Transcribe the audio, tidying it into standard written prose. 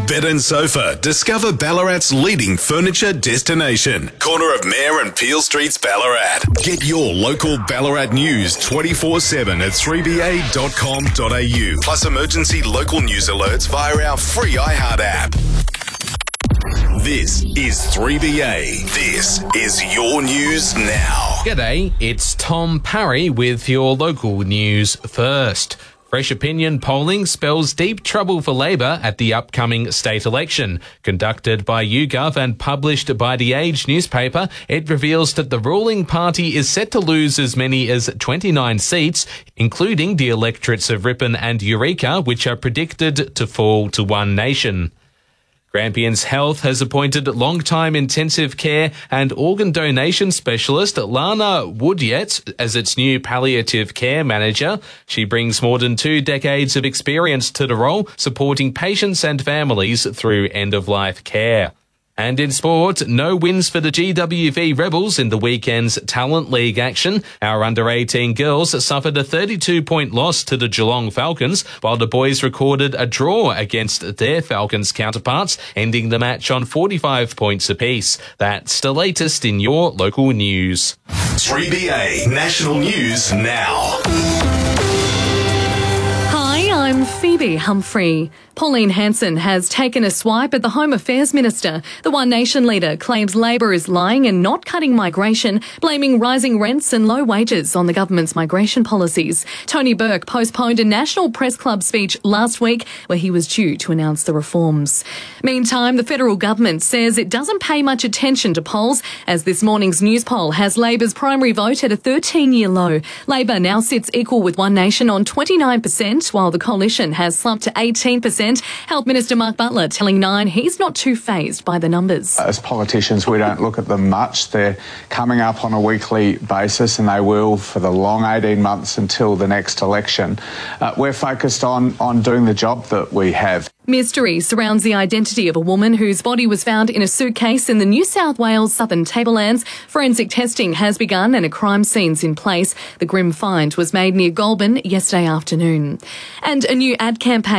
Bed and Sofa. Discover Ballarat's leading furniture destination. Corner of Mayor and Peel Streets, Ballarat. Get your local Ballarat news 24/7 at 3ba.com.au. Plus emergency local news alerts via our free iHeart app. This is 3BA. This is your news now. G'day, it's Tom Parry with your local news first. Fresh opinion polling spells deep trouble for Labor at the upcoming state election. Conducted by YouGov and published by The Age newspaper, it reveals that the ruling party is set to lose as many as 29 seats, including the electorates of Ripon and Eureka, which are predicted to fall to One Nation. Grampians Health has appointed long-time intensive care and organ donation specialist Lana Woodyet as its new palliative care manager. She brings more than 2 decades of experience to the role, supporting patients and families through end-of-life care. And in sport, no wins for the GWV Rebels in the weekend's Talent League action. Our under-18 girls suffered a 32-point loss to the Geelong Falcons, while the boys recorded a draw against their Falcons counterparts, ending the match on 45 points apiece. That's the latest in your local news. 3BA National News Now. Hi, I'm Phoebe Humphrey. Pauline Hanson has taken a swipe at the Home Affairs Minister. The One Nation leader claims Labor is lying and not cutting migration, blaming rising rents and low wages on the government's migration policies. Tony Burke postponed a National Press Club speech last week where he was due to announce the reforms. Meantime, the federal government says it doesn't pay much attention to polls, as this morning's news poll has Labor's primary vote at a 13-year low. Labor now sits equal with One Nation on 29%, while the coalition has slumped to 18%. Health Minister Mark Butler telling Nine he's not too fazed by the numbers. As politicians, we don't look at them much. They're coming up on a weekly basis, and they will for the long 18 months until the next election. We're focused on doing the job that we have. Mystery surrounds the identity of a woman whose body was found in a suitcase in the New South Wales Southern Tablelands. Forensic testing has begun and a crime scene's in place. The grim find was made near Goulburn yesterday afternoon. And a new ad campaign